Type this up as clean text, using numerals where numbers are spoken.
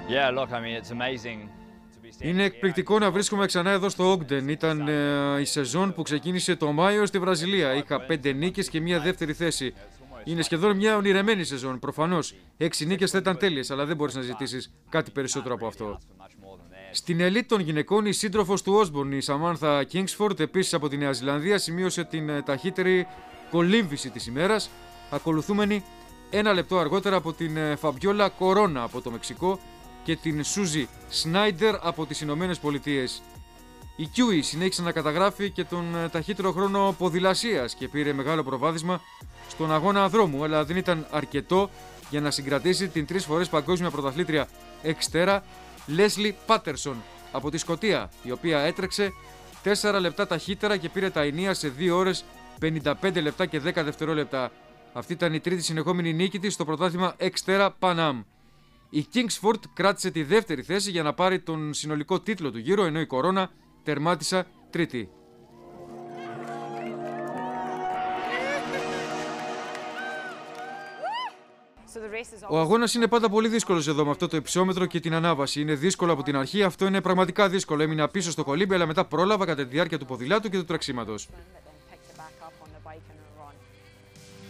Είναι εκπληκτικό να βρίσκομαι ξανά εδώ στο Ogden. Ήταν η σεζόν που ξεκίνησε το Μάιο στη Βραζιλία. Είχα 5 νίκες και μια δεύτερη θέση. Είναι σχεδόν μια ονειρεμένη σεζόν. Προφανώς 6 νίκες θα ήταν τέλειες, αλλά δεν μπορείς να ζητήσεις κάτι περισσότερο από αυτό. Στην ελίτ των γυναικών, η σύντροφος του Όσμπορν, η Σαμάνθα Κίνγκσφορντ, επίσης από τη Νέα Ζηλανδία, σημείωσε την ταχύτερη κολύμβηση της ημέρας, ακολουθούμενη 1 λεπτό αργότερα από την Φαμπιόλα Κορώνα από το Μεξικό και την Σούζι Σνάιντερ από τις Ηνωμένες Πολιτείες. Η Κιούι συνέχισε να καταγράφει και τον ταχύτερο χρόνο ποδηλασίας και πήρε μεγάλο προβάδισμα στον αγώνα δρόμου, αλλά δεν ήταν αρκετό για να συγκρατήσει την 3 φορές παγκόσμια πρωταθλήτρια εξτέρα Λέσλι Πάτερσον από τη Σκωτία, η οποία έτρεξε 4 λεπτά ταχύτερα και πήρε τα ηνία σε 2 ώρες 55 λεπτά και 10 δευτερόλεπτα. Αυτή ήταν η τρίτη συνεχόμενη νίκη της στο πρωτάθλημα εξτέρα Pan-Am. Η Kingsford κράτησε τη δεύτερη θέση για να πάρει τον συνολικό τίτλο του γύρου, ενώ η Κορώνα τερμάτισα τρίτη. Ο αγώνας είναι πάντα πολύ δύσκολος εδώ με αυτό το υψόμετρο και την ανάβαση. Είναι δύσκολο από την αρχή, αυτό είναι πραγματικά δύσκολο. Έμεινα πίσω στο κολύμπι, αλλά μετά πρόλαβα κατά τη διάρκεια του ποδηλάτου και του τρεξίματος.